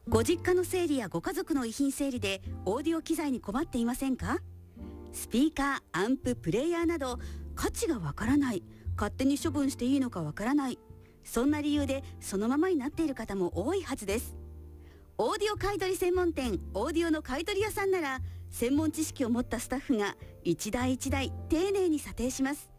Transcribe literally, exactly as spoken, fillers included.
ご実家の整理やご家族の遺品整理でオーディオ機材に困っていませんか？スピーカー、アンプ、プレイヤーなど価値がわからない、勝手に処分していいのかわからない、そんな理由でそのままになっている方も多いはずです。オーディオ買取専門店オーディオの買取屋さんなら、専門知識を持ったスタッフが一台一台丁寧に査定します。